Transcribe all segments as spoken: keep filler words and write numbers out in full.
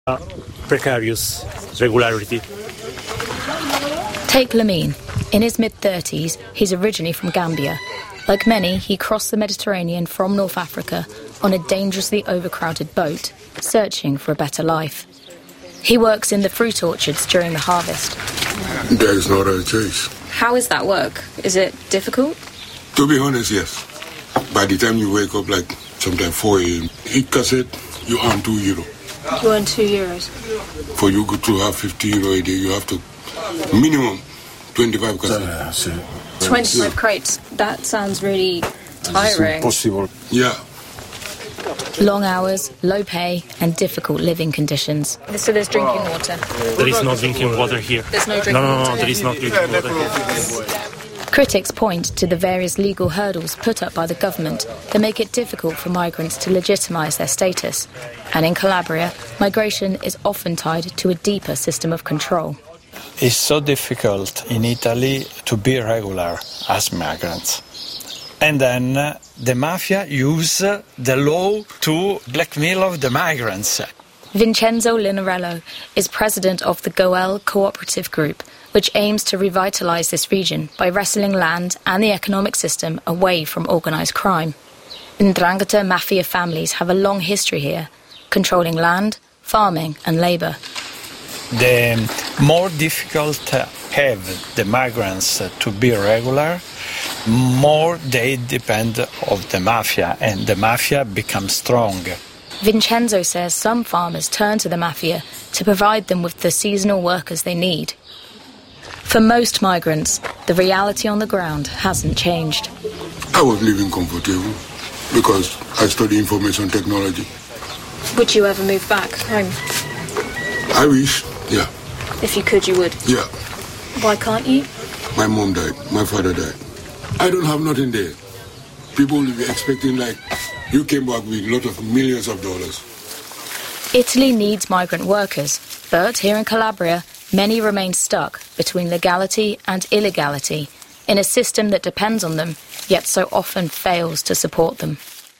Uh, precarious regularity. Take Lamine. In his mid-thirties, he's originally from Gambia. Like many, he crossed the Mediterranean from North Africa on a dangerously overcrowded boat, searching for a better life. He works in the fruit orchards during the harvest. There is no other choice. How is that work? Is it difficult? To be honest, yes. By the time you wake up, like sometimes four a.m., eat cassette, you earn two euro. You earn two euros. For you to have fifty euro a day, you have to minimum twenty-five cassettes. Uh, twenty-five crates. That sounds really tiring. Impossible. Yeah. Long hours, low pay, and difficult living conditions. So there's drinking water. There is no drinking water here. There's no drinking no, no, no, water. No, there is no drinking water here. Critics point to the various legal hurdles put up by the government that make it difficult for migrants to legitimise their status. And in Calabria, migration is often tied to a deeper system of control. It's so difficult in Italy to be regular as migrants. And then uh, the mafia use uh, the law to blackmail the migrants. Vincenzo Linarello is president of the Goel Cooperative Group, which aims to revitalise this region by wresting land and the economic system away from organised crime. Ndrangheta mafia families have a long history here, controlling land, farming and labour. The more difficult uh, have the migrants uh, to be regular, more they depend of the mafia, and the mafia becomes strong. Vincenzo says some farmers turn to the mafia to provide them with the seasonal workers they need. For most migrants, the reality on the ground hasn't changed. I was living comfortable because I study information technology. Would you ever move back home? I wish, yeah. If you could, you would? Yeah. Why can't you? My mom died, my father died. I don't have nothing there. People will be expecting like you came back with a lot of millions of dollars. Italy needs migrant workers, but here in Calabria, many remain stuck between legality and illegality in a system that depends on them, yet so often fails to support them.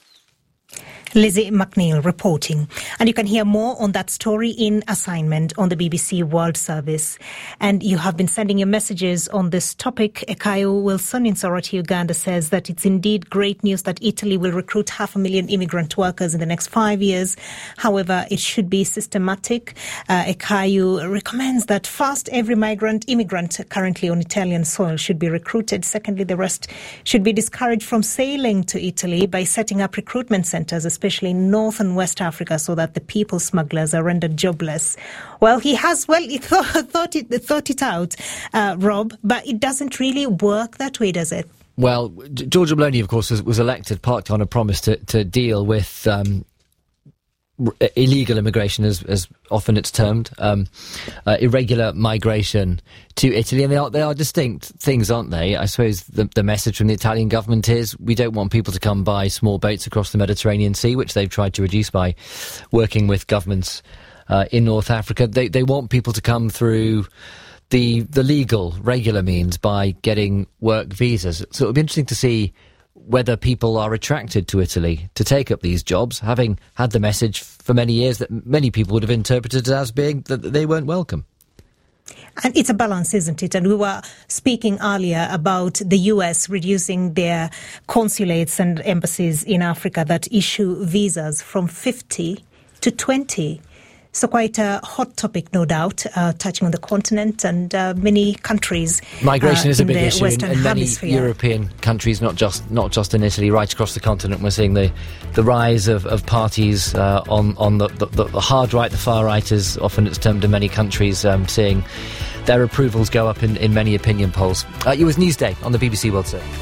Lizzie McNeil reporting. And you can hear more on that story in Assignment on the B B C World Service. And you have been sending your messages on this topic. Ekayo Wilson in Soroti, Uganda says that it's indeed great news that Italy will recruit half a million immigrant workers in the next five years. However, it should be systematic. Uh, Ekayo recommends that first, every migrant, immigrant currently on Italian soil should be recruited. Secondly, the rest should be discouraged from sailing to Italy by setting up recruitment centres, especially in North and West Africa, so that the people smugglers are rendered jobless. Well, he has, well, he thought, thought, it, thought it out, uh, Rob, but it doesn't really work that way, does it? Well, Giorgia Meloni, of course, was, was elected partly on a promise to, to deal with um, r- illegal immigration, as, as often it's termed, um, uh, irregular migration to Italy, and they are, they are distinct things, aren't they? I suppose the, the message from the Italian government is we don't want people to come by small boats across the Mediterranean Sea, which they've tried to reduce by working with governments uh, in North Africa. They, they want people to come through the the legal, regular means by getting work visas. So it'll be interesting to see whether people are attracted to Italy to take up these jobs, having had the message for many years that many people would have interpreted as being that they weren't welcome. And it's a balance, isn't it? And we were speaking earlier about the U S reducing their consulates and embassies in Africa that issue visas from fifty to twenty. So quite a hot topic, no doubt, uh, touching on the continent and uh, many countries. Migration uh, is a big issue in, in many hemisphere. European countries, not just not just in Italy, right across the continent. We're seeing the, the rise of, of parties uh, on, on the, the, the hard right, the far right, as often it's termed in many countries, um, seeing their approvals go up in, in many opinion polls. Uh, it was Newsday on the B B C World Service.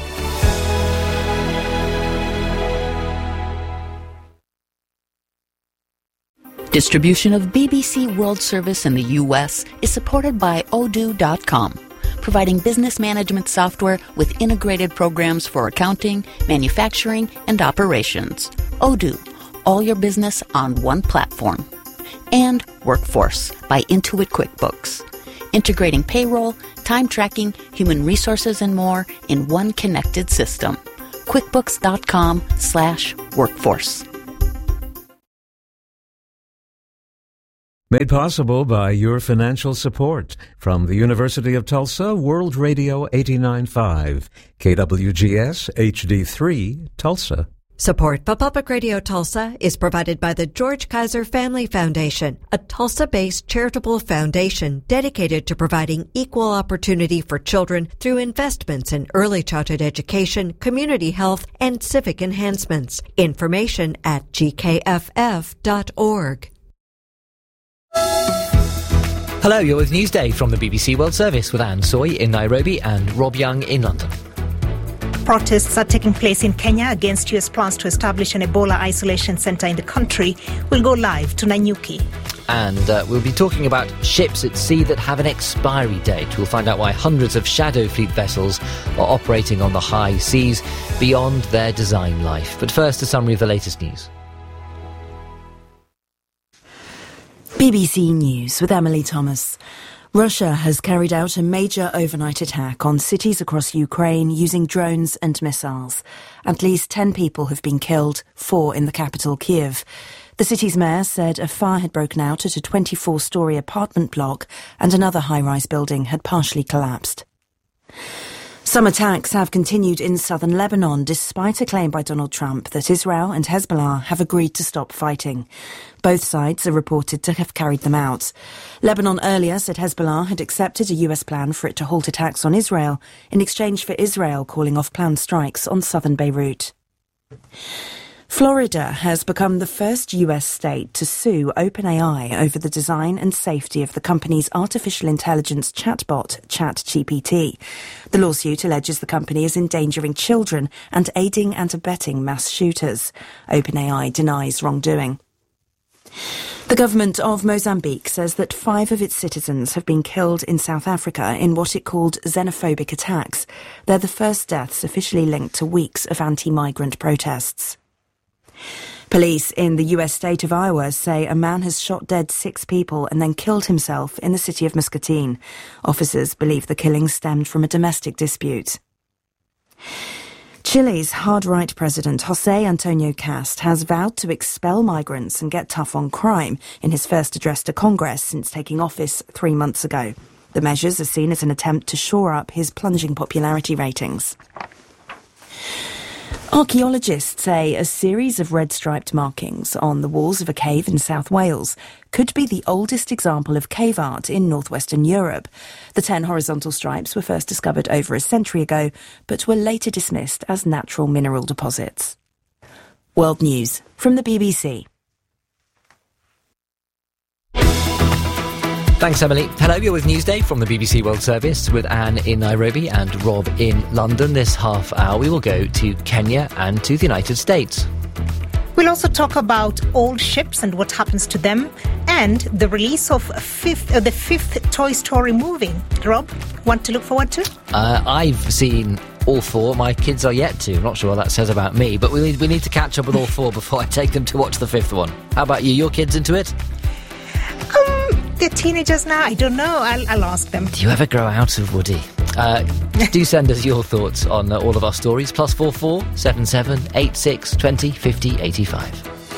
Distribution of B B C World Service in the U S is supported by Odoo dot com, providing business management software with integrated programs for accounting, manufacturing, and operations. Odoo, all your business on one platform. And Workforce by Intuit QuickBooks, integrating payroll, time tracking, human resources, and more in one connected system. QuickBooks dot com slash workforce. Made possible by your financial support from the University of Tulsa, World Radio eighty-nine point five, K W G S H D three, Tulsa. Support for Public Radio Tulsa is provided by the George Kaiser Family Foundation, a Tulsa-based charitable foundation dedicated to providing equal opportunity for children through investments in early childhood education, community health, and civic enhancements. Information at g k f f dot org. Hello, you're with Newsday from the B B C World Service with Anne Soy in Nairobi and Rob Young in London. Protests are taking place in Kenya against U S plans to establish an Ebola isolation centre in the country. We'll go live to Nanyuki. And uh, we'll be talking about ships at sea that have an expiry date. We'll find out why hundreds of Shadow Fleet vessels are operating on the high seas beyond their design life. But first, a summary of the latest news. B B C News with Emily Thomas. Russia has carried out a major overnight attack on cities across Ukraine using drones and missiles. At least ten people have been killed, four in the capital, Kyiv. The city's mayor said a fire had broken out at a twenty-four storey apartment block and another high-rise building had partially collapsed. Some attacks have continued in southern Lebanon despite a claim by Donald Trump that Israel and Hezbollah have agreed to stop fighting. Both sides are reported to have carried them out. Lebanon earlier said Hezbollah had accepted a U S plan for it to halt attacks on Israel in exchange for Israel calling off planned strikes on southern Beirut. Florida has become the first U S state to sue OpenAI over the design and safety of the company's artificial intelligence chatbot, ChatGPT. The lawsuit alleges the company is endangering children and aiding and abetting mass shooters. OpenAI denies wrongdoing. The government of Mozambique says that five of its citizens have been killed in South Africa in what it called xenophobic attacks. They're the first deaths officially linked to weeks of anti-migrant protests. Police in the U S state of Iowa say a man has shot dead six people and then killed himself in the city of Muscatine. Officers believe the killing stemmed from a domestic dispute. Chile's hard-right president José Antonio Cast has vowed to expel migrants and get tough on crime in his first address to Congress since taking office three months ago. The measures are seen as an attempt to shore up his plunging popularity ratings. Archaeologists say a series of red-striped markings on the walls of a cave in South Wales could be the oldest example of cave art in northwestern Europe. The ten horizontal stripes were first discovered over a century ago, but were later dismissed as natural mineral deposits. World News from the B B C. Thanks, Emily. Hello, you're with Newsday from the B B C World Service with Anne in Nairobi and Rob in London. This half hour we will go to Kenya and to the United States. We'll also talk about old ships and what happens to them, and the release of fifth, uh, the fifth Toy Story movie. Rob, want to look forward to? Uh, I've seen all four. My kids are yet to. I'm not sure what that says about me, but we need, we need to catch up with all four before I take them to watch the fifth one. How about you? Your kids into it? Um, they're teenagers now. I don't know. I'll, I'll ask them. Do you ever grow out of Woody? Uh, do send us your thoughts on uh, all of our stories. Plus four four seven seven eight six twenty fifty eighty five.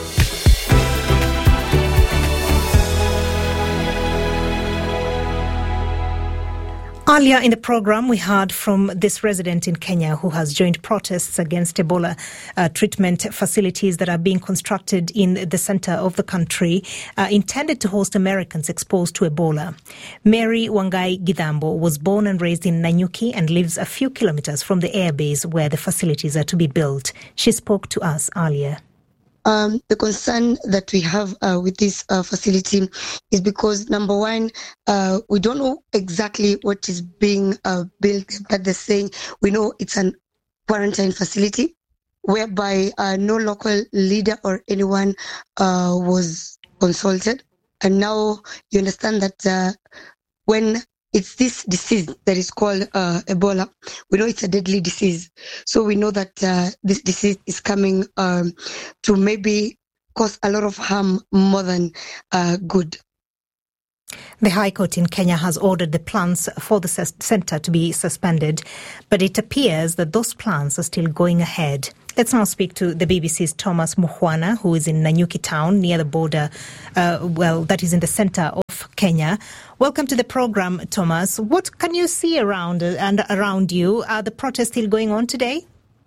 Earlier in the programme, we heard from this resident in Kenya who has joined protests against Ebola uh, treatment facilities that are being constructed in the centre of the country, uh, intended to host Americans exposed to Ebola. Mary Wangai Gidhambo was born and raised in Nanyuki and lives a few kilometres from the airbase where the facilities are to be built. She spoke to us earlier. Um, the concern that we have uh, with this uh, facility is because, number one, uh, we don't know exactly what is being uh, built, but they're saying we know it's a quarantine facility whereby uh, no local leader or anyone uh, was consulted. And now you understand that uh, when it's this disease that is called uh, Ebola, we know it's a deadly disease. So we know that uh, this disease is coming um, to maybe cause a lot of harm more than uh, good. The High Court in Kenya has ordered the plans for the centre to be suspended, but it appears that those plans are still going ahead. Let's now speak to the B B C's Thomas Mukhwana, who is in Nanyuki town near the border, uh, well, that is in the centre of Kenya. Welcome to the programme, Thomas. What can you see around uh, and around you? Are the protests still going on today?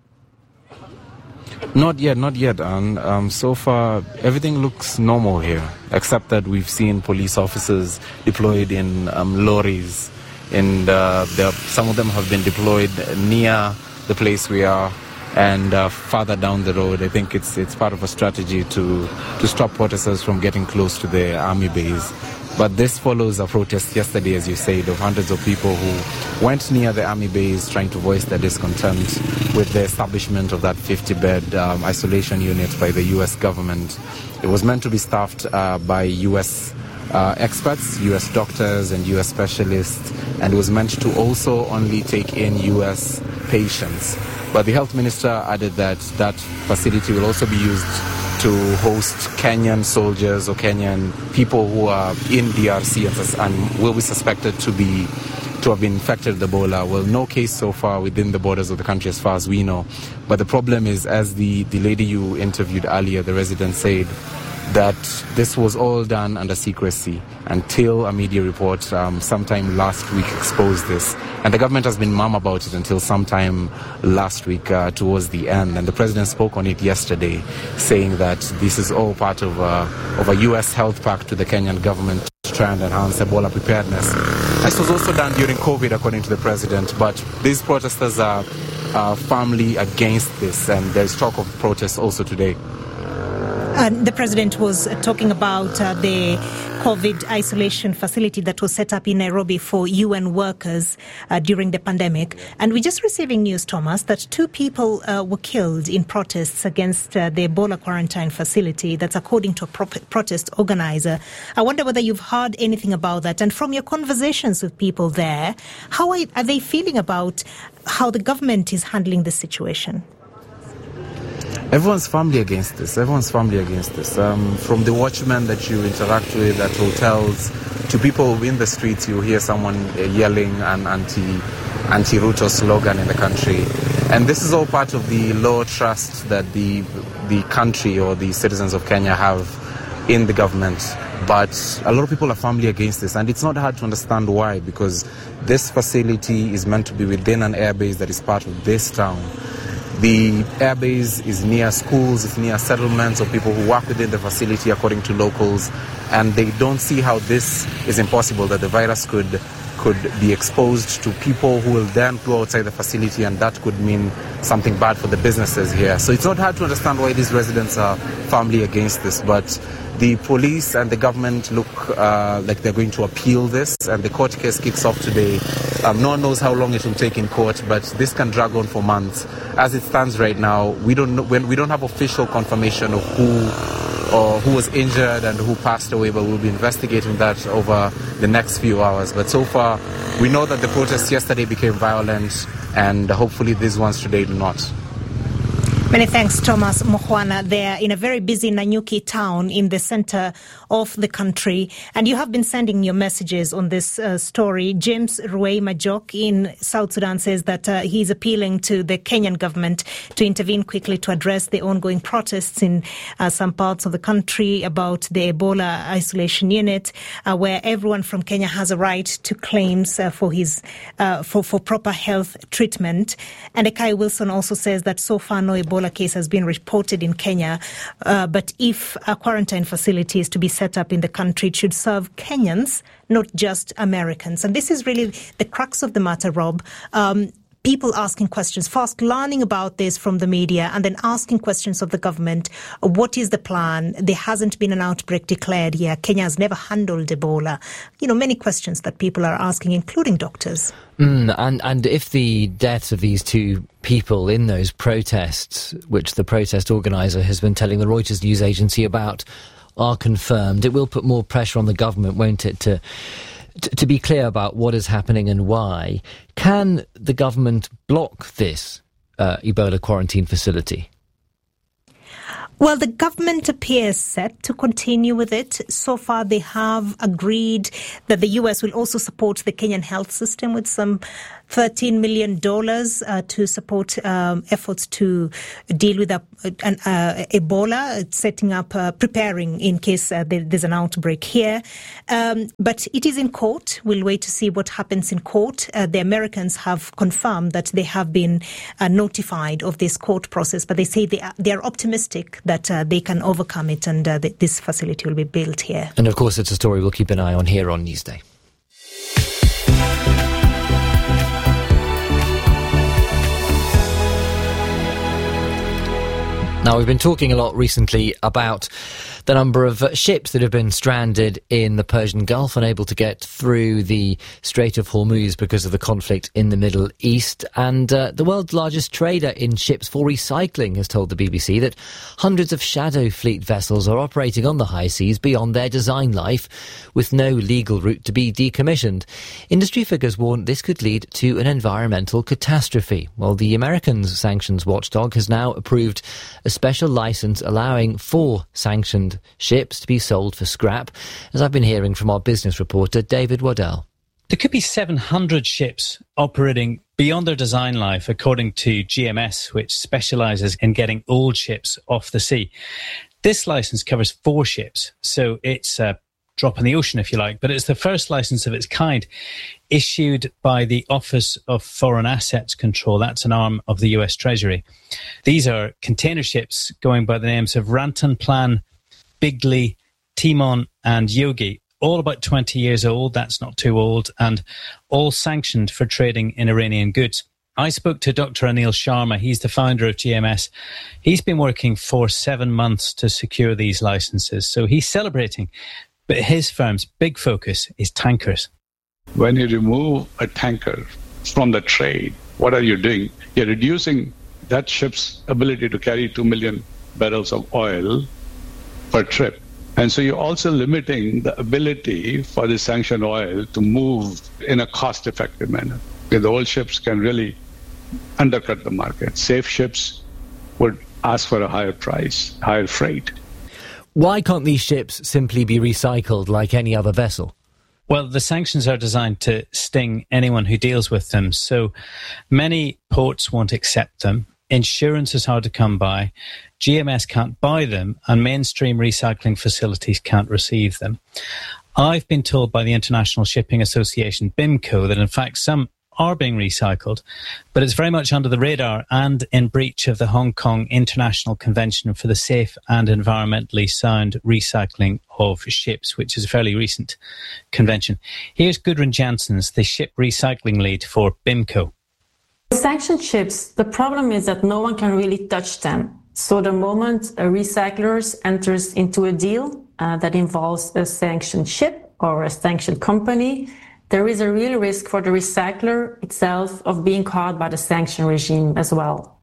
Not yet, not yet. And um, so far, everything looks normal here, except that we've seen police officers deployed in um, lorries, and uh, some of them have been deployed near the place we are, and uh, farther down the road. I think it's it's part of a strategy to to stop protesters from getting close to the army base. But this follows a protest yesterday, as you said, of hundreds of people who went near the army base trying to voice their discontent with the establishment of that fifty-bed um, isolation unit by the U S government. It was meant to be staffed uh, by U S uh, experts, U S doctors and U S specialists, and it was meant to also only take in U S patients. But the health minister added that that facility will also be used to host Kenyan soldiers or Kenyan people who are in D R C and, and will be suspected to be to have been infected with Ebola. Well, no case so far within the borders of the country as far as we know. But the problem is, as the, the lady you interviewed earlier, the resident said, that this was all done under secrecy until a media report um, sometime last week exposed this. And the government has been mum about it until sometime last week uh, towards the end. And the president spoke on it yesterday, saying that this is all part of, uh, of a U S health pact to the Kenyan government to try and enhance Ebola preparedness. This was also done during COVID, according to the president. But these protesters are uh, firmly against this, and there's talk of protests also today. And the president was talking about uh, the COVID isolation facility that was set up in Nairobi for U N workers uh, during the pandemic. And we're just receiving news, Thomas, that two people uh, were killed in protests against uh, the Ebola quarantine facility. That's according to a pro- protest organizer. I wonder whether you've heard anything about that. And from your conversations with people there, how are, are they feeling about how the government is handling this situation? Everyone's firmly against this. Everyone's firmly against this. Um, from the watchmen that you interact with at hotels to people in the streets, you hear someone yelling an anti, anti-Ruto slogan in the country. And this is all part of the low trust that the, the country or the citizens of Kenya have in the government. But a lot of people are firmly against this, and it's not hard to understand why, because this facility is meant to be within an airbase that is part of this town. The airbase is near schools, it's near settlements of people who work within the facility, according to locals, and they don't see how this is impossible, that the virus could could be exposed to people who will then go outside the facility, and that could mean something bad for the businesses here. So it's not hard to understand why these residents are firmly against this, but the police and the government look uh, like they're going to appeal this, and the court case kicks off today. Um, no one knows how long it will take in court, but this can drag on for months. As it stands right now, we don't know, when we don't have official confirmation of who or who was injured and who passed away, but we'll be investigating that over the next few hours. But so far, we know that the protests yesterday became violent, and hopefully these ones today do not. Many thanks, Thomas Mukhwana, there in a very busy Nanyuki town in the center of the country. And you have been sending your messages on this uh, story. James Ruei Majok in South Sudan says that uh, he's appealing to the Kenyan government to intervene quickly to address the ongoing protests in uh, some parts of the country about the Ebola isolation unit, uh, where everyone from Kenya has a right to claims uh, for his uh, for, for proper health treatment. And Ekai Wilson also says that so far no Ebola case has been reported in Kenya, uh, but if a quarantine facility is to be set up in the country, it should serve Kenyans, not just Americans. And this is really the crux of the matter, Rob. Um, people asking questions, first learning about this from the media and then asking questions of the government. What is the plan? There hasn't been an outbreak declared here. Kenya has never handled Ebola. You know, many questions that people are asking, including doctors. Mm, and, and if the deaths of these two people in those protests, which the protest organiser has been telling the Reuters news agency about, are confirmed, it will put more pressure on the government, won't it, to to, to be clear about what is happening and why. Can the government block this uh, Ebola quarantine facility? Well, the government appears set to continue with it. So far, they have agreed that the U S will also support the Kenyan health system with some thirteen million dollars uh, to support um, efforts to deal with uh, an, uh, Ebola, setting up, uh, preparing in case uh, there, there's an outbreak here. Um, but it is in court. We'll wait to see what happens in court. Uh, the Americans have confirmed that they have been uh, notified of this court process, but they say they are, they are optimistic that uh, they can overcome it and uh, th- this facility will be built here. And of course, it's a story we'll keep an eye on here on Newsday. Now, we've been talking a lot recently about the number of uh, ships that have been stranded in the Persian Gulf, unable to get through the Strait of Hormuz because of the conflict in the Middle East. And uh, the world's largest trader in ships for recycling has told the B B C that hundreds of shadow fleet vessels are operating on the high seas beyond their design life, with no legal route to be decommissioned. Industry figures warn this could lead to an environmental catastrophe. Well, the American sanctions watchdog has now approved a special licence allowing four sanctioned ships to be sold for scrap, as I've been hearing from our business reporter David Waddell. There could be seven hundred ships operating beyond their design life, according to G M S, which specialises in getting old ships off the sea. This licence covers four ships, so it's a drop in the ocean, if you like, but it's the first licence of its kind issued by the Office of Foreign Assets Control. That's an arm of the U S Treasury. These are container ships going by the names of Rantanplan, Bigley, Timon and Yogi, all about twenty years old, that's not too old, and all sanctioned for trading in Iranian goods. I spoke to Doctor Anil Sharma, he's the founder of G M S. He's been working for seven months to secure these licenses, so he's celebrating. But his firm's big focus is tankers. When you remove a tanker from the trade, what are you doing? You're reducing that ship's ability to carry two million barrels of oil per trip. And so you're also limiting the ability for the sanctioned oil to move in a cost-effective manner. The old ships can really undercut the market. Safe ships would ask for a higher price, higher freight. Why can't these ships simply be recycled like any other vessel? Well, the sanctions are designed to sting anyone who deals with them. So many ports won't accept them. Insurance is hard to come by. G M S can't buy them, and mainstream recycling facilities can't receive them. I've been told by the International Shipping Association, BIMCO, that in fact some are being recycled, but it's very much under the radar and in breach of the Hong Kong International Convention for the Safe and Environmentally Sound Recycling of Ships, which is a fairly recent convention. Here's Gudrun Janssens, the ship recycling lead for BIMCO. Sanctioned ships, the problem is that no one can really touch them. So the moment a recycler enters into a deal uh, that involves a sanctioned ship or a sanctioned company, there is a real risk for the recycler itself of being caught by the sanction regime as well.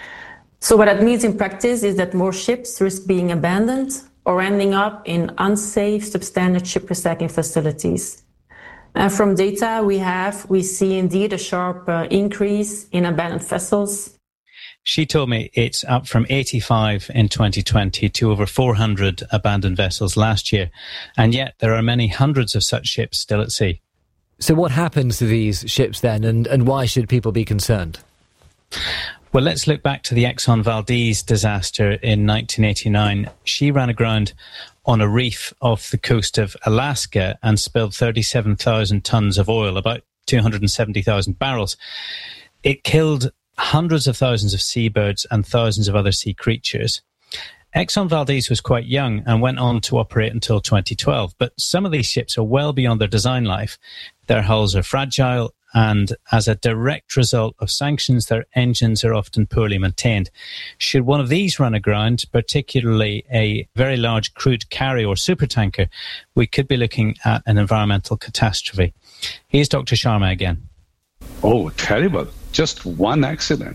So what that means in practice is that more ships risk being abandoned or ending up in unsafe, substandard ship recycling facilities. And from data we have, we see indeed a sharp uh, increase in abandoned vessels. She told me it's up from eighty-five in twenty twenty to over four hundred abandoned vessels last year. And yet there are many hundreds of such ships still at sea. So what happens to these ships then, and, and why should people be concerned? Well, let's look back to the Exxon Valdez disaster in nineteen eighty-nine. She ran aground on a reef off the coast of Alaska and spilled thirty-seven thousand tons of oil, about two hundred seventy thousand barrels. It killed hundreds of thousands of seabirds and thousands of other sea creatures. Exxon Valdez was quite young and went on to operate until twenty twelve, but some of these ships are well beyond their design life. Their hulls are fragile, and as a direct result of sanctions, their engines are often poorly maintained. Should one of these run aground, particularly a very large crude carrier or supertanker, we could be looking at an environmental catastrophe. Here's Doctor Sharma again. Oh, terrible. Just one accident.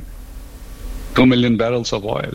Two million barrels of oil.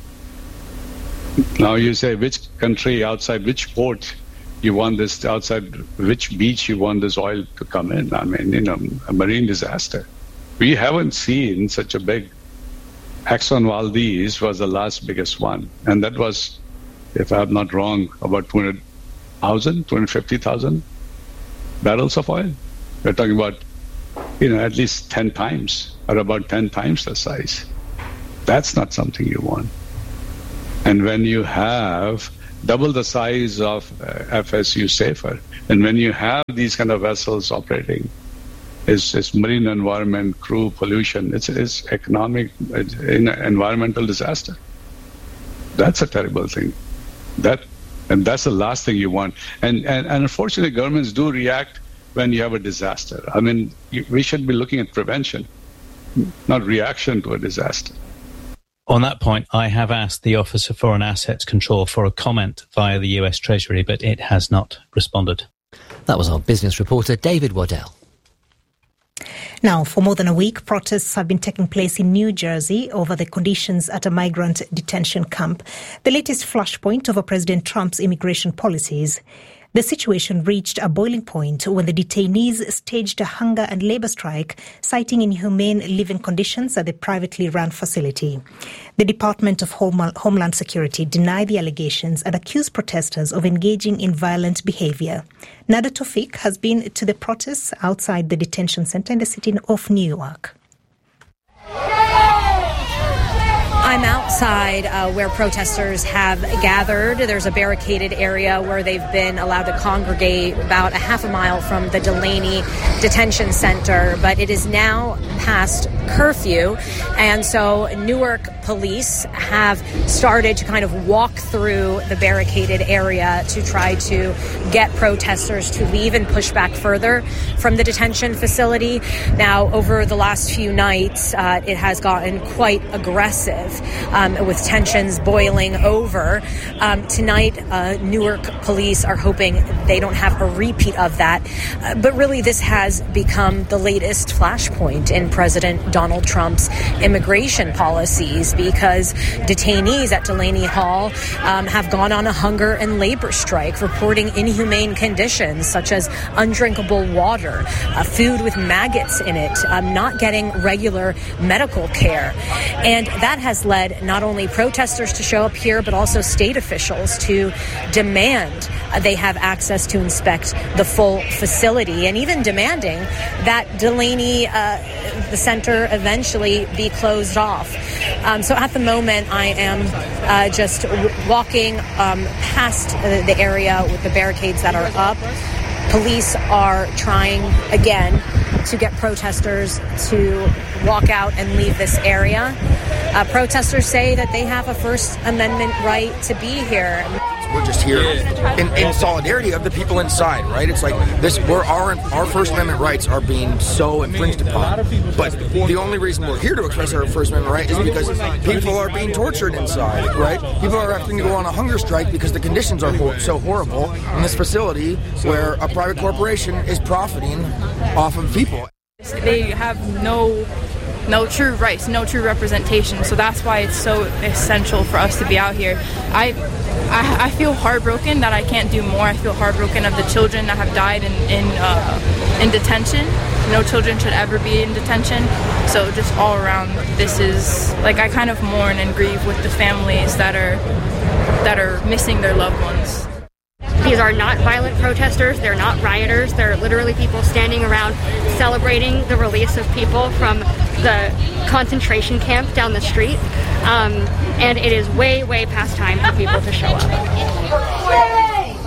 Now you say which country outside which port you want this, outside which beach you want this oil to come in. I mean, you know, a marine disaster. We haven't seen such a big Exxon Valdez was the last biggest one. And that was, if I'm not wrong, about two hundred thousand, two hundred fifty thousand barrels of oil. We're talking about, you know, at least ten times or about ten times the size. That's not something you want. And when you have double the size of uh, F S U Safer, and when you have these kind of vessels operating, it's, it's marine environment, crew, pollution, it's, it's economic, it's an environmental disaster. That's a terrible thing. That, and that's the last thing you want. And, and, and unfortunately, governments do react when you have a disaster. I mean, you, we should be looking at prevention, not reaction to a disaster. On that point, I have asked the Office of Foreign Assets Control for a comment via the U S Treasury, but it has not responded. That was our business reporter, David Waddell. Now, for more than a week, protests have been taking place in New Jersey over the conditions at a migrant detention camp, the latest flashpoint over President Trump's immigration policies. The situation reached a boiling point when the detainees staged a hunger and labour strike, citing inhumane living conditions at the privately run facility. The Department of Home- Homeland Security denied the allegations and accused protesters of engaging in violent behaviour. Nada Tofik has been to the protests outside the detention centre in the city of Newark. I'm outside uh, where protesters have gathered. There's a barricaded area where they've been allowed to congregate about a half a mile from the Delaney Detention Center, but it is now past curfew, and so Newark police have started to kind of walk through the barricaded area to try to get protesters to leave and push back further from the detention facility. Now, over the last few nights, uh, it has gotten quite aggressive. Um, with tensions boiling over. Um, tonight, uh, Newark police are hoping they don't have a repeat of that. Uh, but really, this has become the latest flashpoint in President Donald Trump's immigration policies, because detainees at Delaney Hall um, have gone on a hunger and labor strike, reporting inhumane conditions such as undrinkable water, uh, food with maggots in it, um, not getting regular medical care. And that has led not only protesters to show up here, but also state officials to demand uh, they have access to inspect the full facility, and even demanding that Delaney, uh, the center, eventually be closed off. Um, so at the moment, I am uh, just w- walking um, past uh, the area with the barricades that are up. Police are trying again to get protesters to walk out and leave this area. Uh, protesters say that they have a First Amendment right to be here. We're just here in, in solidarity of the people inside, right? It's like this: we're our our First Amendment rights are being so infringed upon. But the only reason we're here to express our First Amendment right is because people are being tortured inside, right? People are having to go on a hunger strike because the conditions are ho- so horrible in this facility where a private corporation is profiting off of people. They have no no true rights, no true representation. So that's why it's so essential for us to be out here. I, I, I feel heartbroken that I can't do more. I feel heartbroken of the children that have died in in, uh, in detention. No children should ever be in detention. So just all around, this is like I kind of mourn and grieve with the families that are that are missing their loved ones. These are not violent protesters. They're not rioters. They're literally people standing around celebrating the release of people from the concentration camp down the street. Um, and it is way, way past time for people to show up.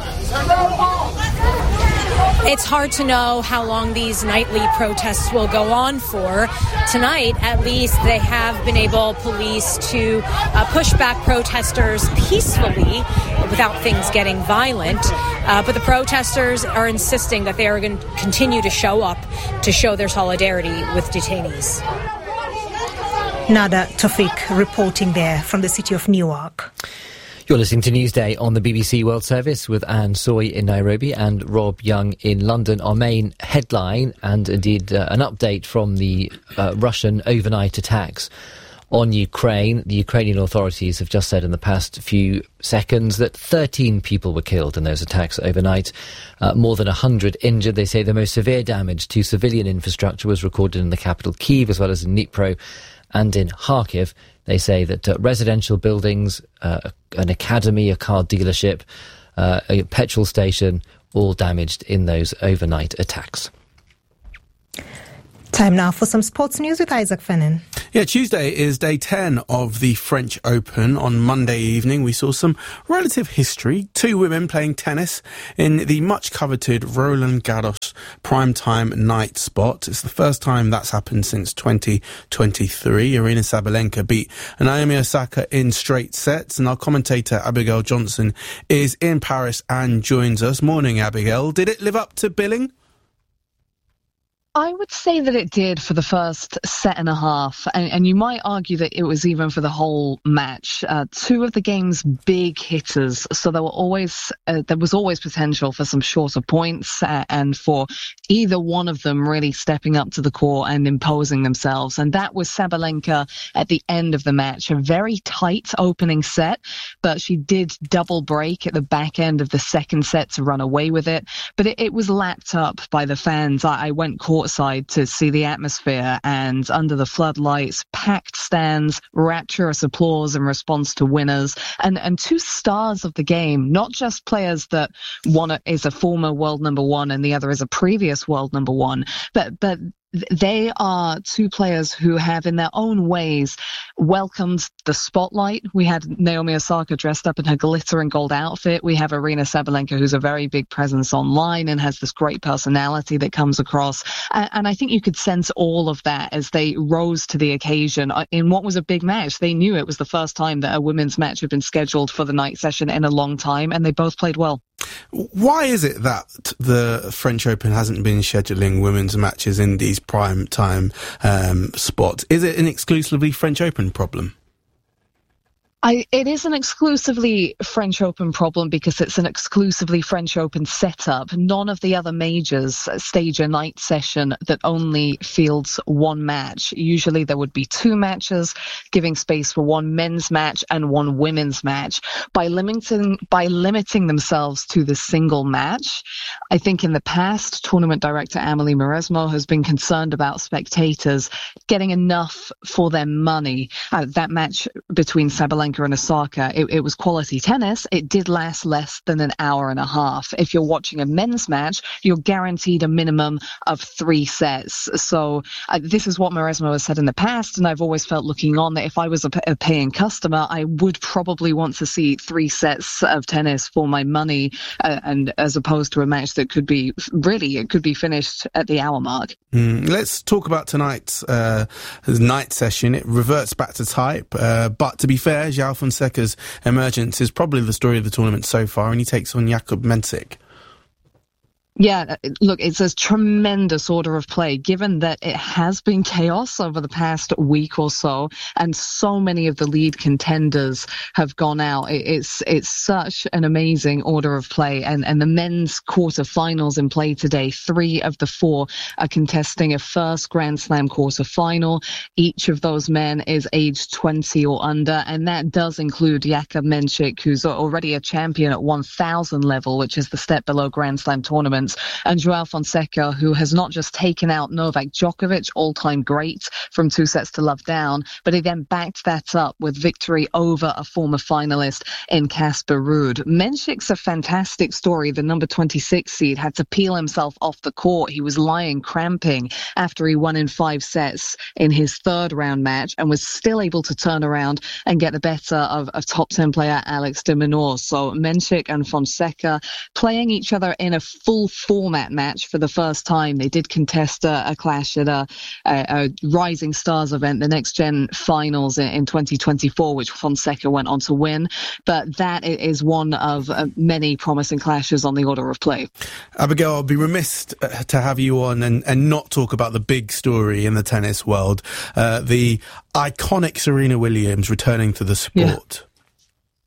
It's hard to know how long these nightly protests will go on for. Tonight, at least, they have been able, police, to uh, push back protesters peacefully without things getting violent. Uh, but the protesters are insisting that they are going to continue to show up to show their solidarity with detainees. Nada Tofik reporting there from the city of Newark. You're listening to Newsday on the B B C World Service with Anne Soy in Nairobi and Rob Young in London. Our main headline, and indeed uh, an update from the uh, Russian overnight attacks on Ukraine. The Ukrainian authorities have just said in the past few seconds that thirteen people were killed in those attacks overnight, uh, more than one hundred injured. They say the most severe damage to civilian infrastructure was recorded in the capital Kyiv as well as in Dnipro and in Kharkiv. They say that uh, residential buildings, uh, an academy, a car dealership, uh, a petrol station, all damaged in those overnight attacks. Time now for some sports news with Isaac Fennin. Yeah, Tuesday is day ten of the French Open. On Monday evening, we saw some relative history. Two women playing tennis in the much-coveted Roland Garros primetime night spot. It's the first time that's happened since twenty twenty-three. Aryna Sabalenka beat Naomi Osaka in straight sets, and our commentator Abigail Johnson is in Paris and joins us. Morning, Abigail. Did it live up to billing? I would say that it did for the first set and a half, and, and you might argue that it was even for the whole match. Uh, two of the game's big hitters, so there were always uh, there was always potential for some shorter points uh, and for either one of them really stepping up to the court and imposing themselves. And that was Sabalenka at the end of the match. A very tight opening set, but she did double break at the back end of the second set to run away with it. But it, it was lapped up by the fans. I, I went court side to see the atmosphere, and under the floodlights, packed stands, rapturous applause in response to winners, and and two stars of the game, not just players that one is a former world number one and the other is a previous world number one, but but they are two players who have, in their own ways, welcomed the spotlight. We had Naomi Osaka dressed up in her glitter and gold outfit. We have Aryna Sabalenka, who's a very big presence online and has this great personality that comes across. And, and I think you could sense all of that as they rose to the occasion in what was a big match. They knew it was the first time that a women's match had been scheduled for the night session in a long time, and they both played well. Why is it that the French Open hasn't been scheduling women's matches in these prime time um, spots? Is it an exclusively French Open problem? I, it is an exclusively French Open problem because it's an exclusively French Open setup. None of the other majors stage a night session that only fields one match. Usually there would be two matches, giving space for one men's match and one women's match. By limiting, by limiting themselves to the single match, I think in the past, tournament director Amélie Mauresmo has been concerned about spectators getting enough for their money. Uh, that match between Sabalenka and Osaka, it, it was quality tennis. It did last less than an hour and a half. If you're watching a men's match, you're guaranteed a minimum of three sets. So uh, this is what Mauresmo has said in the past, and I've always felt looking on that if I was a, a paying customer, I would probably want to see three sets of tennis for my money, uh, and as opposed to a match that could be, really, it could be finished at the hour mark. Mm, let's talk about tonight's uh, night session. It reverts back to type, uh, but to be fair, João Fonseca's emergence is probably the story of the tournament so far, and he takes on Jakub Mensik. Yeah, look, it's a tremendous order of play, given that it has been chaos over the past week or so, and so many of the lead contenders have gone out. It's it's such an amazing order of play, and, and the men's quarterfinals in play today. Three of the four are contesting a first Grand Slam quarterfinal. Each of those men is aged twenty or under, and that does include Jakub Mensik, who's already a champion at one thousand level, which is the step below Grand Slam tournaments. And João Fonseca, who has not just taken out Novak Djokovic, all-time great, from two sets to love down, but he then backed that up with victory over a former finalist in Casper Ruud. Mensik's a fantastic story. The number twenty-six seed had to peel himself off the court. He was lying cramping after he won in five sets in his third round match and was still able to turn around and get the better of, of top ten player Alex de Minaur. So Mensik and Fonseca playing each other in a full format match for the first time. They did contest a, a clash at a, a, a Rising Stars event, the Next Gen Finals in, in twenty twenty-four, which Fonseca went on to win. But that is one of uh, many promising clashes on the order of play. Abigail, I'll be remiss to have you on and, and not talk about the big story in the tennis world, uh, the iconic Serena Williams returning to the sport. Yeah.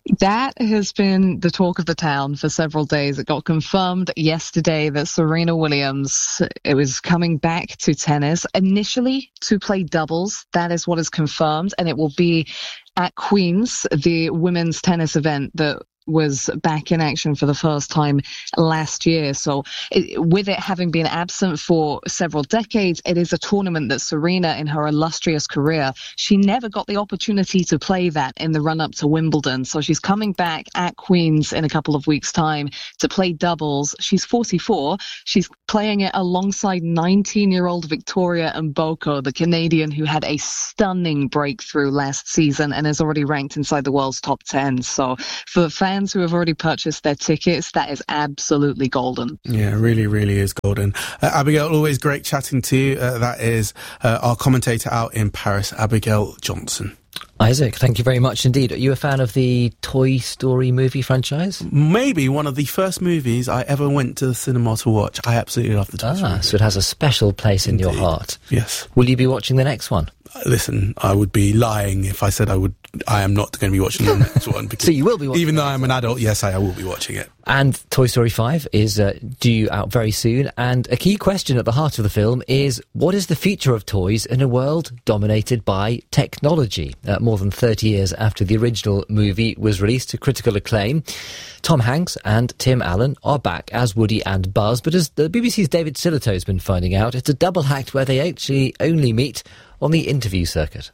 That has been the talk of the town for several days. It got confirmed yesterday that Serena Williams it was coming back to tennis, initially to play doubles. That is what is confirmed, and it will be at Queen's, the women's tennis event that was back in action for the first time last year. So it, with it having been absent for several decades, it is a tournament that Serena, in her illustrious career, she never got the opportunity to play that in the run-up to Wimbledon. So she's coming back at Queen's in a couple of weeks' time to play doubles. She's forty-four. She's playing it alongside nineteen-year-old Victoria Mboko, the Canadian who had a stunning breakthrough last season and is already ranked inside the world's top ten. So for fans who have already purchased their tickets, that is absolutely golden. Yeah, really, really is golden. Uh, Abigail, always great chatting to you. Uh, that is uh, our commentator out in Paris, Abigail Johnson. Isaac, thank you very much indeed. Are you a fan of the Toy Story movie franchise? Maybe one of the first movies I ever went to the cinema to watch. I absolutely love the Toy Story. Ah, so it has a special place in indeed. Your heart. Yes. Will you be watching the next one? Listen, I would be lying if I said I would. I am not going to be watching the next one. Because so you will be watching even though I'm an adult, yes, I will be watching it. And Toy Story five is uh, due out very soon. And a key question at the heart of the film is, what is the future of toys in a world dominated by technology? Uh, more than thirty years after the original movie was released to critical acclaim, Tom Hanks and Tim Allen are back as Woody and Buzz. But as the B B C's David Sillitoe has been finding out, it's a double act where they actually only meet on the interview circuit.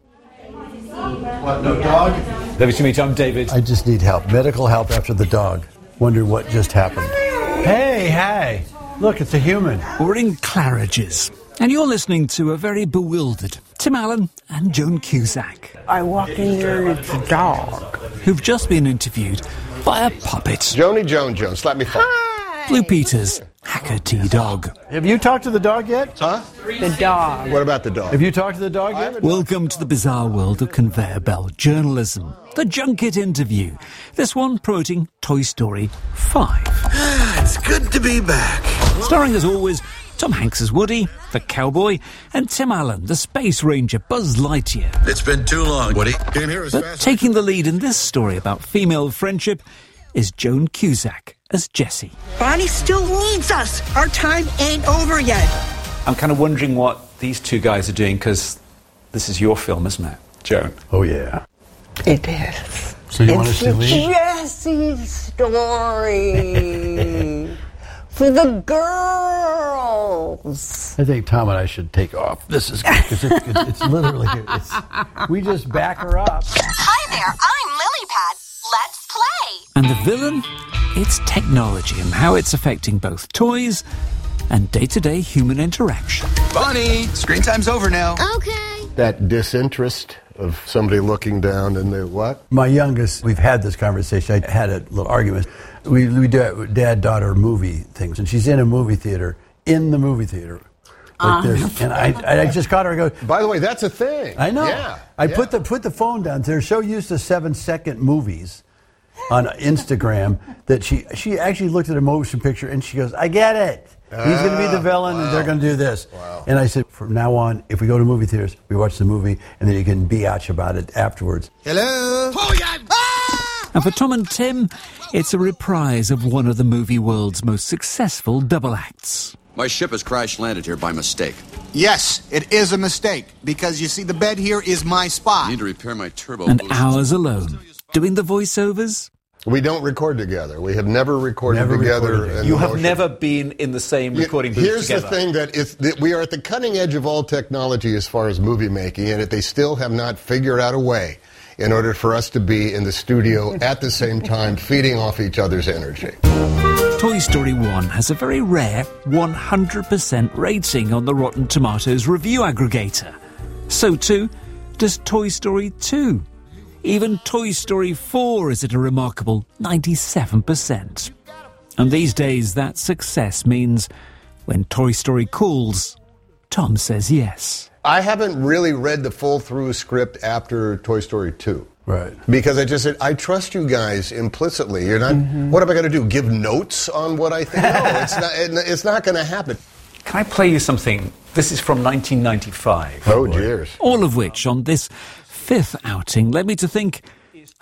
What, no dog? David, to meet, I'm David. I just need help. Medical help after the dog. Wonder what just happened. Hey, hey. Look, it's a human. We're in Claridge's, and you're listening to a very bewildered Tim Allen and Joan Cusack. I walk in there and it's a dog. Who've just been interviewed by a puppet. Joni Joan Jones, let me fall. Blue Peters, Hacker T-Dog. Have you talked to the dog yet? Huh? The dog. What about the dog? Have you talked to the dog yet? Welcome to the bizarre world of conveyor belt journalism. The Junket Interview. This one promoting Toy Story five. It's good to be back. Starring, as always, Tom Hanks as Woody, the cowboy, and Tim Allen, the space ranger, Buzz Lightyear. It's been too long, Woody. Came here as but fast taking the lead in this story about female friendship is Joan Cusack as Jessie. Bonnie still needs us. Our time ain't over yet. I'm kind of wondering what these two guys are doing, because this is your film, isn't it, Joan? Oh, yeah. It is. So you it's want us to leave? Jesse's story. For the girls. I think Tom and I should take off. This is good, because it's, it's, it's literally, it's, we just back her up. Hi there, I'm Lilypad. Let's play. And the villain? It's technology and how it's affecting both toys and day-to-day human interaction. Bonnie, screen time's over now. Okay. That disinterest of somebody looking down and the what? My youngest, we've had this conversation. I had a little argument. We, we do dad-daughter movie things, and she's in a movie theater, in the movie theater. Like this. And I, I just caught her and go, by the way, that's a thing. I know. Yeah. I yeah. put the put the phone down. They're so used to seven-second movies on Instagram that she she actually looked at a motion picture and she goes, I get it. He's going to be the villain, wow. and they're going to do this. Wow. And I said, from now on, if we go to movie theaters, we watch the movie, and then you can biatch about it afterwards. Hello? Oh, yeah. Ah! And for Tom and Tim, it's a reprise of one of the movie world's most successful double acts. My ship has crash-landed here by mistake. Yes, it is a mistake, because you see, the bed here is my spot. I need to repair my turbo And boost. hours alone, doing the voiceovers. We don't record together. We have never recorded Never together. recorded in You the have motion. never been in the same recording booth Here's together. the thing, that, it's, that we are at the cutting edge of all technology as far as movie making, and that they still have not figured out a way in order for us to be in the studio at the same time, feeding off each other's energy. Toy Story one has a very rare one hundred percent rating on the Rotten Tomatoes review aggregator. So too does Toy Story two. Even Toy Story four is at a remarkable ninety-seven percent. And these days, that success means when Toy Story calls, Tom says yes. I haven't really read the full through script after Toy Story two. Right. Because I just said, I trust you guys implicitly. You're not, mm-hmm. What am I going to do? Give notes on what I think? No, it's not, it's not going to happen. Can I play you something? This is from nineteen ninety-five. Oh, dears. All of which, on this fifth outing, led me to think,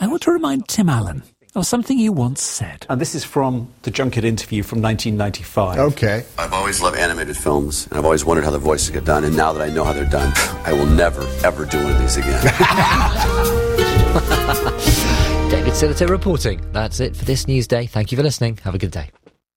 I want to remind Tim Allen of something you once said. And this is from the Junket interview from nineteen ninety-five. Okay. I've always loved animated films, and I've always wondered how the voices get done, and now that I know how they're done, I will never, ever do one of these again. David Silliter reporting. That's it for this news day. Thank you for listening. Have a good day.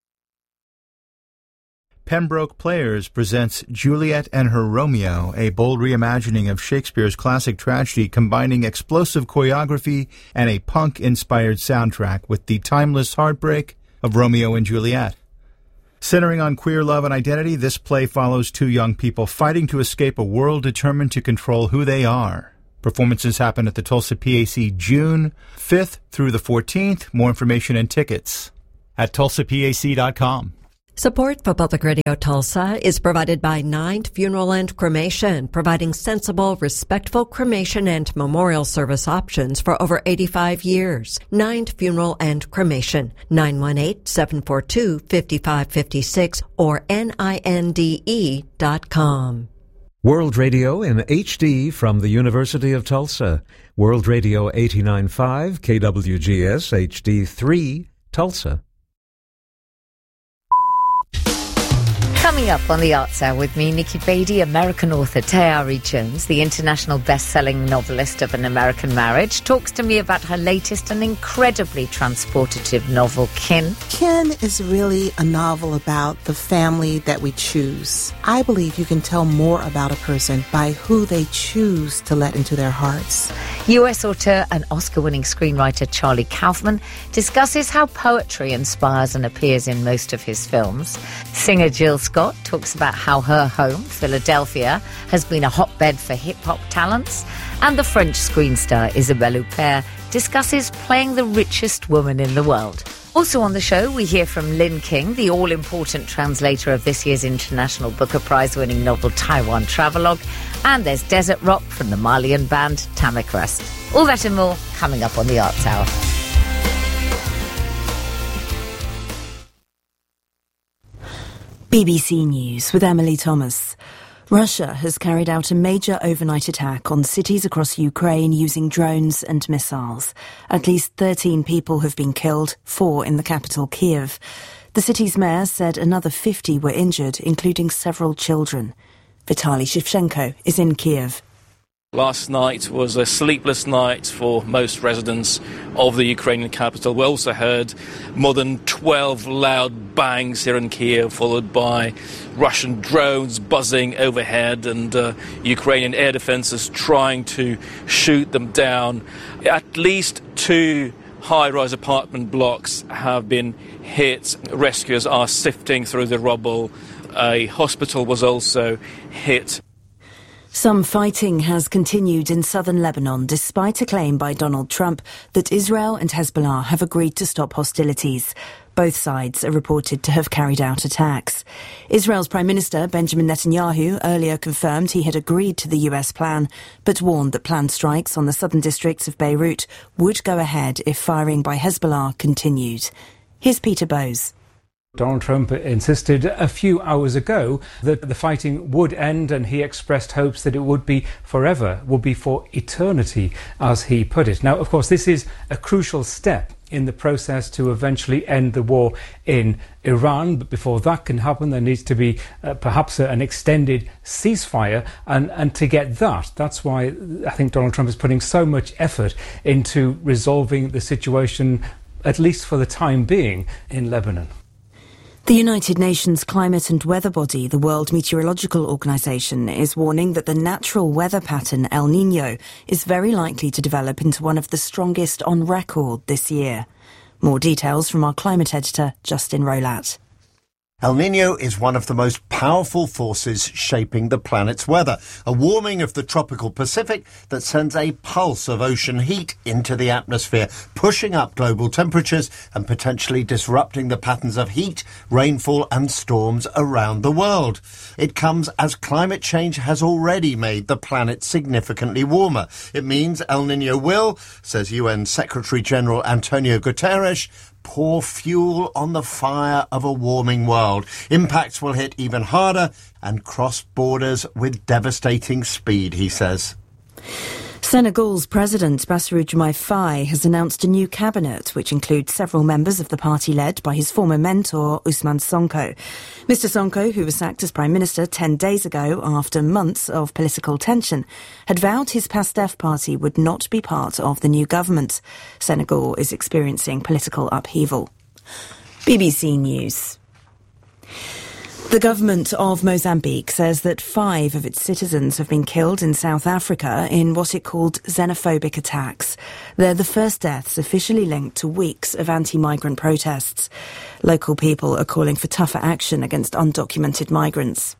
Pembroke Players presents Juliet and Her Romeo, a bold reimagining of Shakespeare's classic tragedy combining explosive choreography and a punk-inspired soundtrack with the timeless heartbreak of Romeo and Juliet. Centering on queer love and identity, this play follows two young people fighting to escape a world determined to control who they are. Performances happen at the Tulsa P A C June fifth through the fourteenth. More information and tickets at tulsa p a c dot com. Support for Public Radio Tulsa is provided by Ninth Funeral and Cremation, providing sensible, respectful cremation and memorial service options for over eighty-five years. Ninth Funeral and Cremation, nine one eight, seven four two, five five five six or N I N D E dot com. World Radio in H D from the University of Tulsa. World Radio eighty-nine point five, K W G S H D three, Tulsa. Coming up on the Arts Hour with me, Nikki Beatty, American author Tayari Jones, the international best-selling novelist of An American Marriage, talks to me about her latest and incredibly transportative novel, Kin. Kin is really a novel about the family that we choose. I believe you can tell more about a person by who they choose to let into their hearts. U S author and Oscar-winning screenwriter Charlie Kaufman discusses how poetry inspires and appears in most of his films. Singer Jill Scott talks about how her home, Philadelphia, has been a hotbed for hip-hop talents. And the French screen star Isabelle Huppert discusses playing the richest woman in the world. Also on the show, we hear from Lynn King, the all-important translator of this year's International Booker Prize-winning novel Taiwan Travelogue. And there's Desert Rock from the Malian band Tamikrast. All that and more coming up on the Arts Hour. B B C News with Emily Thomas. Russia has carried out a major overnight attack on cities across Ukraine using drones and missiles. At least thirteen people have been killed, four in the capital Kiev. The city's mayor said another fifty were injured, including several children. Vitaly Shevchenko is in Kiev. Last night was a sleepless night for most residents of the Ukrainian capital. We also heard more than twelve loud bangs here in Kiev, followed by Russian drones buzzing overhead and uh, Ukrainian air defenses trying to shoot them down. At least two high-rise apartment blocks have been hit. Rescuers are sifting through the rubble. A hospital was also hit. Some fighting has continued in southern Lebanon despite a claim by Donald Trump that Israel and Hezbollah have agreed to stop hostilities. Both sides are reported to have carried out attacks. Israel's Prime Minister Benjamin Netanyahu earlier confirmed he had agreed to the U S plan, but warned that planned strikes on the southern districts of Beirut would go ahead if firing by Hezbollah continued. Here's Peter Bowes. Donald Trump insisted a few hours ago that the fighting would end, and he expressed hopes that it would be forever, would be for eternity, as he put it. Now, of course, this is a crucial step in the process to eventually end the war in Iran. But before that can happen, there needs to be uh, perhaps an extended ceasefire. And, and to get that, that's why I think Donald Trump is putting so much effort into resolving the situation, at least for the time being, in Lebanon. The United Nations climate and weather body, the World Meteorological Organization, is warning that the natural weather pattern El Niño is very likely to develop into one of the strongest on record this year. More details from our climate editor, Justin Rolat. El Niño is one of the most powerful forces shaping the planet's weather, a warming of the tropical Pacific that sends a pulse of ocean heat into the atmosphere, pushing up global temperatures and potentially disrupting the patterns of heat, rainfall and storms around the world. It comes as climate change has already made the planet significantly warmer. It means El Niño will, says U N Secretary-General Antonio Guterres, pour fuel on the fire of a warming world. Impacts will hit even harder and cross borders with devastating speed, he says. Senegal's President Bassirou Diomaye Faye has announced a new cabinet, which includes several members of the party led by his former mentor, Ousmane Sonko. Mister Sonko, who was sacked as Prime Minister ten days ago after months of political tension, had vowed his PASTEF party would not be part of the new government. Senegal is experiencing political upheaval. B B C News. The government of Mozambique says that five of its citizens have been killed in South Africa in what it called xenophobic attacks. They're the first deaths officially linked to weeks of anti-migrant protests. Local people are calling for tougher action against undocumented migrants.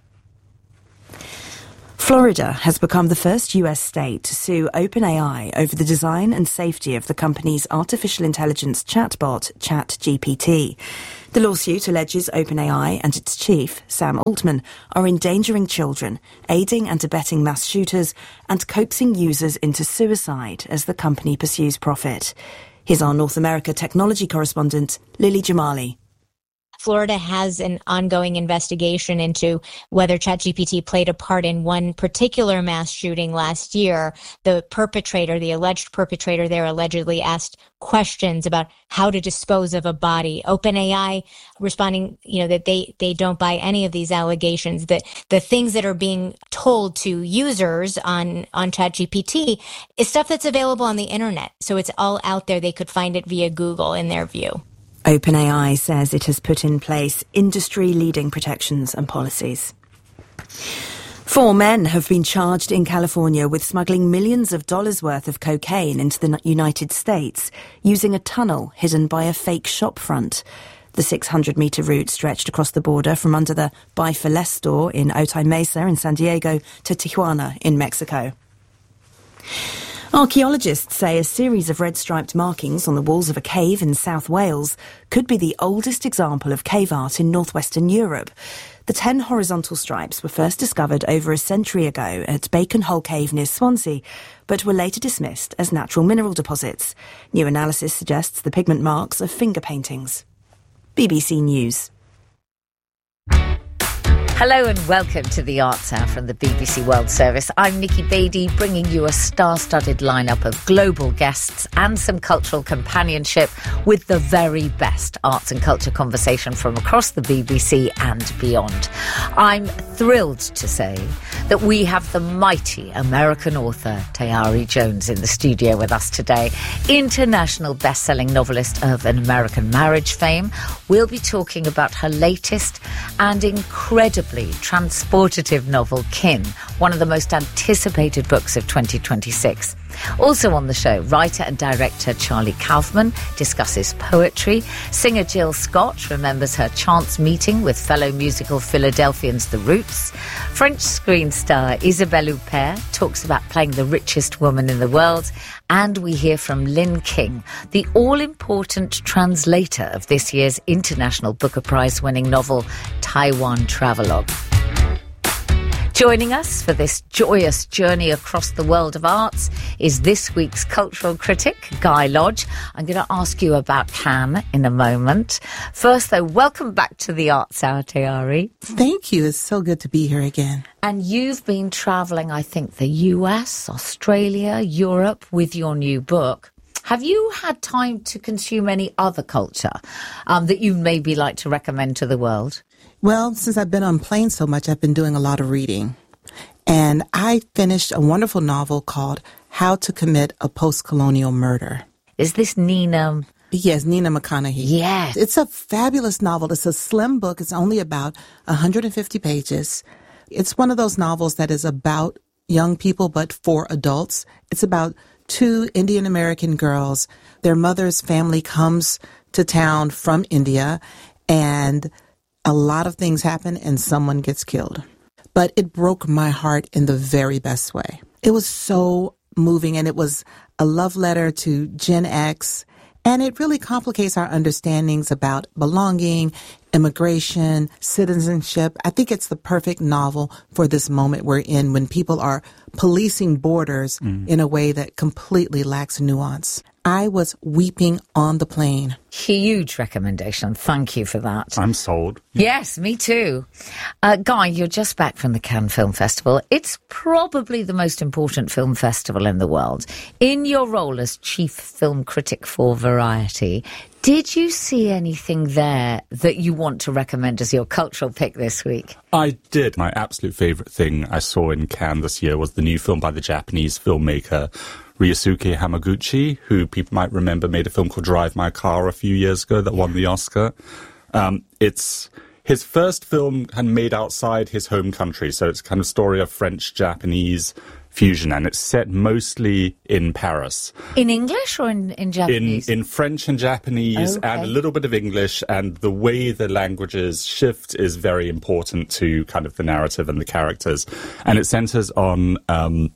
Florida has become the first U S state to sue OpenAI over the design and safety of the company's artificial intelligence chatbot, ChatGPT. The lawsuit alleges OpenAI and its chief, Sam Altman, are endangering children, aiding and abetting mass shooters, and coaxing users into suicide as the company pursues profit. Here's our North America technology correspondent, Lily Jamali. Florida has an ongoing investigation into whether ChatGPT played a part in one particular mass shooting last year. The perpetrator, the alleged perpetrator there, allegedly asked questions about how to dispose of a body. OpenAI responding, you know, that they, they don't buy any of these allegations, that the things that are being told to users on, on ChatGPT is stuff that's available on the internet. So it's all out there. They could find it via Google in their view. OpenAI says it has put in place industry-leading protections and policies. Four men have been charged in California with smuggling millions of dollars worth of cocaine into the United States using a tunnel hidden by a fake shop front. The six hundred metre route stretched across the border from under the Buy for Less store in Otay Mesa in San Diego to Tijuana in Mexico. Archaeologists say a series of red-striped markings on the walls of a cave in South Wales could be the oldest example of cave art in northwestern Europe. The ten horizontal stripes were first discovered over a century ago at Bacon Hole Cave near Swansea, but were later dismissed as natural mineral deposits. New analysis suggests the pigment marks are finger paintings. B B C News. Hello and welcome to the Arts Hour from the B B C World Service. I'm Nikki Beattie, bringing you a star-studded lineup of global guests and some cultural companionship with the very best arts and culture conversation from across the B B C and beyond. I'm thrilled to say that we have the mighty American author Tayari Jones in the studio with us today. International best-selling novelist of An American Marriage fame. We'll be talking about her latest and incredible transportative novel, Kin, one of the most anticipated books of twenty twenty-six. Also on the show, writer and director Charlie Kaufman discusses poetry. Singer Jill Scott remembers her chance meeting with fellow musical Philadelphians The Roots. French screen star Isabelle Huppert talks about playing the richest woman in the world. And we hear from Lynn King, the all-important translator of this year's International Booker Prize-winning novel, Taiwan Travelogue. Joining us for this joyous journey across the world of arts is this week's cultural critic, Guy Lodge. I'm going to ask you about Cannes in a moment. First, though, welcome back to the Arts Hour, Tayari. Thank you. It's so good to be here again. And you've been travelling, I think, the U S, Australia, Europe with your new book. Have you had time to consume any other culture um, that you maybe like to recommend to the world? Well, since I've been on planes so much, I've been doing a lot of reading. And I finished a wonderful novel called How to Commit a Post-Colonial Murder. Is this Nina? Yes, Nina McConnaughey. Yes. It's a fabulous novel. It's a slim book. It's only about one hundred fifty pages. It's one of those novels that is about young people, but for adults. It's about two Indian American girls. Their mother's family comes to town from India, and a lot of things happen and someone gets killed. But it broke my heart in the very best way. It was so moving, and it was a love letter to Gen X, and it really complicates our understandings about belonging, immigration, citizenship. I think it's the perfect novel for this moment we're in when people are policing borders mm. in a way that completely lacks nuance. I was weeping on the plane. Huge recommendation. Thank you for that. I'm sold. Yes, me too. Uh, Guy, you're just back from the Cannes Film Festival. It's probably the most important film festival in the world. In your role as chief film critic for Variety, did you see anything there that you want to recommend as your cultural pick this week? I did. My absolute favourite thing I saw in Cannes this year was the new film by the Japanese filmmaker Ryosuke Hamaguchi, who people might remember made a film called Drive My Car a few years ago that won the Oscar. Um, it's his first film and made outside his home country, so it's kind of story of French-Japanese fusion, and it's set mostly in Paris. In English or in, in Japanese? In, in French and Japanese, okay. and a little bit of English, and the way the languages shift is very important to kind of the narrative and the characters. And it centers on um,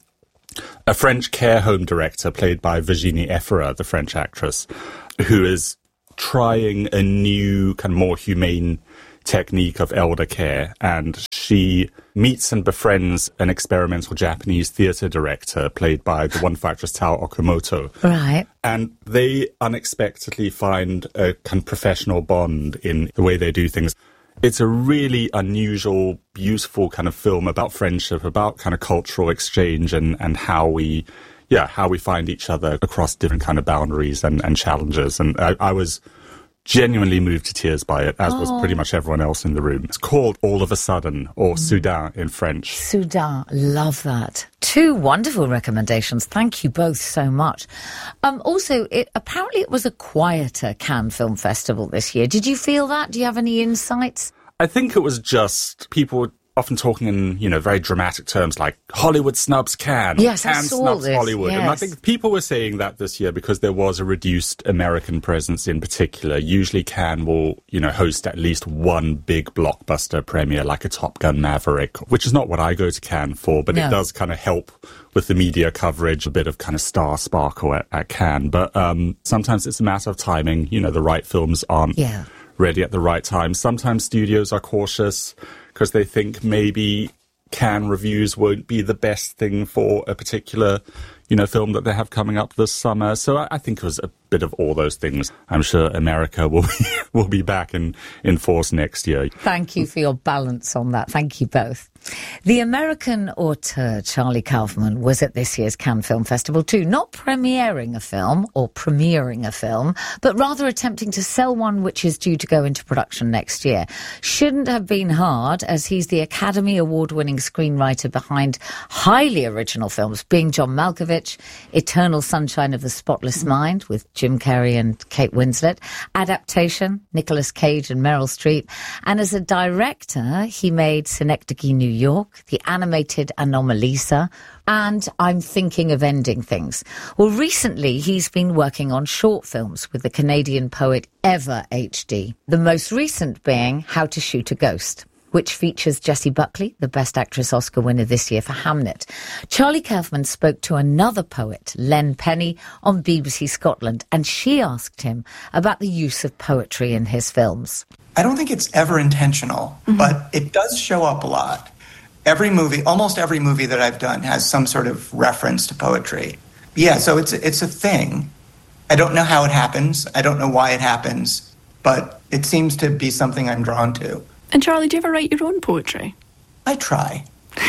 a French care home director played by Virginie Efira, the French actress, who is trying a new, kind of more humane technique of elder care, and she meets and befriends an experimental Japanese theatre director played by the wonderful actress Tao Okamoto. Right. And they unexpectedly find a kind of professional bond in the way they do things. It's a really unusual, beautiful kind of film about friendship, about kind of cultural exchange and, and how we, yeah, how we find each other across different kind of boundaries and, and challenges. And I, I was genuinely moved to tears by it, as oh. was pretty much everyone else in the room. It's called All of a Sudden, or mm. Soudain in French. Soudain, love that. Two wonderful recommendations. Thank you both so much. Um, also, it, apparently it was a quieter Cannes Film Festival this year. Did you feel that? Do you have any insights? I think it was just people often talking in, you know, very dramatic terms like Hollywood snubs Cannes, yes, Cannes I saw snubs this. Hollywood. Yes. And I think people were saying that this year because there was a reduced American presence in particular. Usually Cannes will, you know, host at least one big blockbuster premiere like a Top Gun Maverick, which is not what I go to Cannes for, but no. It does kind of help with the media coverage, a bit of kind of star sparkle at, at Cannes. But um, sometimes it's a matter of timing. You know, the right films aren't yeah. ready at the right time. Sometimes studios are cautious because they think maybe Cannes reviews won't be the best thing for a particular, you know, film that they have coming up this summer. So I, I think it was a bit of all those things. I'm sure America will be, will be back in, in force next year. Thank you for your balance on that. Thank you both. The American auteur Charlie Kaufman was at this year's Cannes Film Festival too, not premiering a film or premiering a film, but rather attempting to sell one which is due to go into production next year. Shouldn't have been hard, as he's the Academy Award-winning screenwriter behind highly original films, being John Malkovich, Eternal Sunshine of the Spotless Mind with Jim Carrey and Kate Winslet, Adaptation, Nicolas Cage and Meryl Streep, and as a director, he made Synecdoche, New York, the animated Anomalisa, and I'm Thinking of Ending Things. Well, recently he's been working on short films with the Canadian poet Eva H D, the most recent being How to Shoot a Ghost, which features Jessie Buckley, the Best Actress Oscar winner this year for Hamnet. Charlie Kaufman spoke to another poet, Len Penny, on B B C Scotland, and she asked him about the use of poetry in his films. I don't think it's ever intentional, mm-hmm. but it does show up a lot. Every movie, almost every movie that I've done has some sort of reference to poetry. Yeah, so it's it's a thing. I don't know how it happens. I don't know why it happens, but it seems to be something I'm drawn to. And Charlie, do you ever write your own poetry? I try.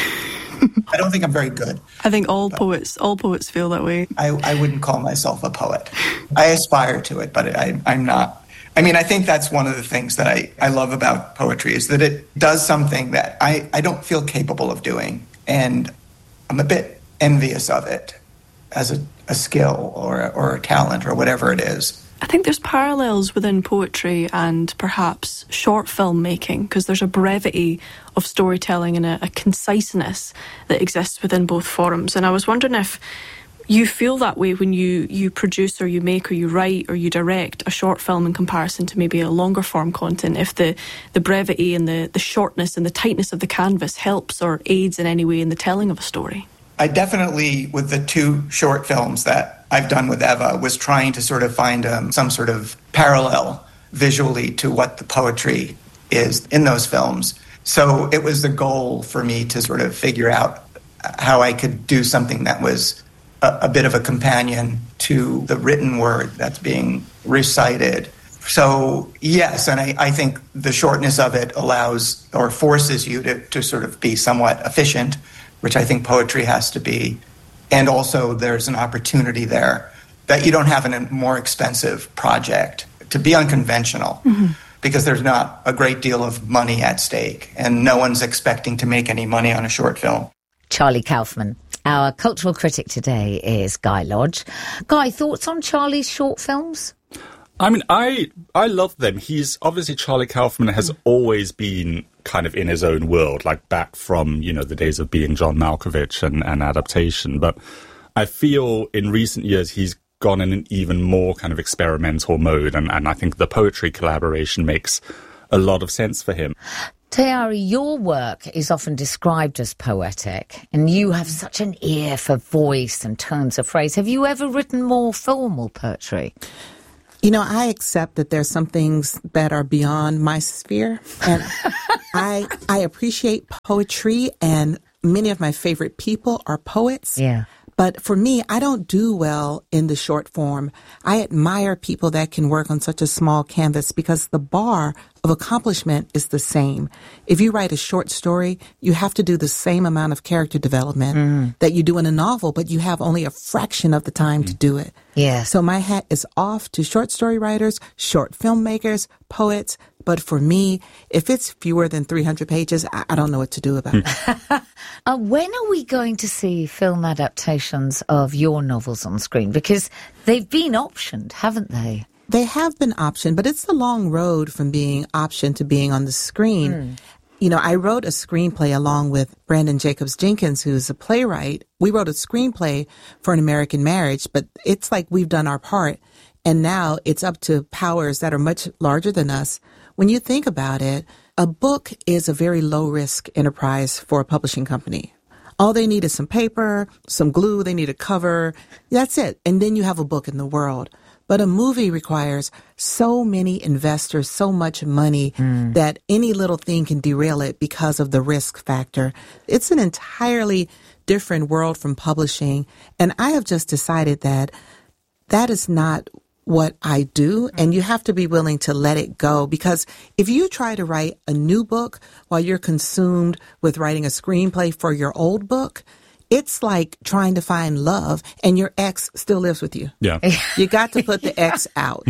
I don't think I'm very good. I think all poets, all poets feel that way. I, I wouldn't call myself a poet. I aspire to it, but I, I'm not. I mean, I think that's one of the things that I, I love about poetry is that it does something that I, I don't feel capable of doing. And I'm a bit envious of it as a, a skill or, or a talent or whatever it is. I think there's parallels within poetry and perhaps short film making, because there's a brevity of storytelling and a, a conciseness that exists within both forms. And I was wondering if you feel that way when you, you produce or you make or you write or you direct a short film in comparison to maybe a longer form content, if the, the brevity and the, the shortness and the tightness of the canvas helps or aids in any way in the telling of a story. I definitely, with the two short films that I've done with Eva, was trying to sort of find um, some sort of parallel visually to what the poetry is in those films. So it was the goal for me to sort of figure out how I could do something that was a, a bit of a companion to the written word that's being recited. So, yes, and I, I think the shortness of it allows or forces you to, to sort of be somewhat efficient, which I think poetry has to be. And also there's an opportunity there that you don't have in a more expensive project to be unconventional, mm-hmm. because there's not a great deal of money at stake and no one's expecting to make any money on a short film. Charlie Kaufman. Our cultural critic today is Guy Lodge. Guy, thoughts on Charlie's short films? I mean, I I love them. He's obviously, Charlie Kaufman has always been kind of in his own world, like back from, you know, the days of being John Malkovich and, and adaptation. But I feel in recent years he's gone in an even more kind of experimental mode. And, and I think the poetry collaboration makes a lot of sense for him. Tayari, your work is often described as poetic, and you have such an ear for voice and turns of phrase. Have you ever written more formal poetry? You know, I accept that there's some things that are beyond my sphere, and I I appreciate poetry, and many of my favorite people are poets. Yeah. But for me, I don't do well in the short form. I admire people that can work on such a small canvas because the bar of accomplishment is the same. If you write a short story, you have to do the same amount of character development mm. that you do in a novel, but you have only a fraction of the time mm. to do it. Yeah. So my hat is off to short story writers, short filmmakers, poets. But for me, if it's fewer than three hundred pages, I, I don't know what to do about it. uh, when are we going to see film adaptations of your novels on screen? Because they've been optioned, haven't they? They have been optioned, but it's a long road from being optioned to being on the screen. Mm. You know, I wrote a screenplay along with Brandon Jacobs Jenkins, who's a playwright. We wrote a screenplay for An American Marriage, but it's like we've done our part. And now it's up to powers that are much larger than us. When you think about it, a book is a very low-risk enterprise for a publishing company. All they need is some paper, some glue, they need a cover. That's it. And then you have a book in the world. But a movie requires so many investors, so much money mm. that any little thing can derail it because of the risk factor. It's an entirely different world from publishing. And I have just decided that that is not what I do, and you have to be willing to let it go, because if you try to write a new book while you're consumed with writing a screenplay for your old book, it's like trying to find love and your ex still lives with you. Yeah. You got to put the ex out.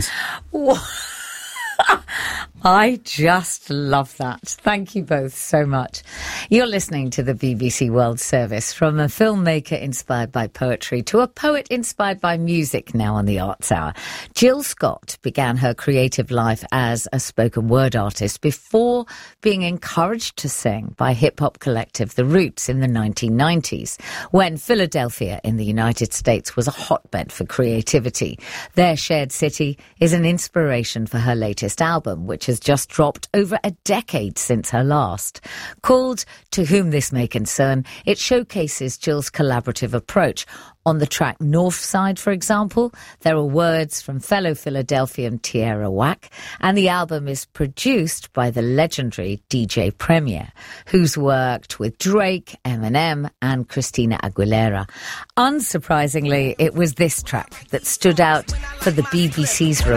I just love that. Thank you both so much. You're listening to the B B C World Service, from a filmmaker inspired by poetry to a poet inspired by music, now on the Arts Hour. Jill Scott began her creative life as a spoken word artist before being encouraged to sing by hip-hop collective The Roots in the nineteen nineties, when Philadelphia in the United States was a hotbed for creativity. Their shared city is an inspiration for her latest album, which has just dropped over a decade since her last. Called To Whom This May Concern, it showcases Jill's collaborative approach. On the track North Side, for example, there are words from fellow Philadelphian Tierra Whack, and the album is produced by the legendary D J Premier, who's worked with Drake, Eminem, and Christina Aguilera. Unsurprisingly, it was this track that stood out for the B B C's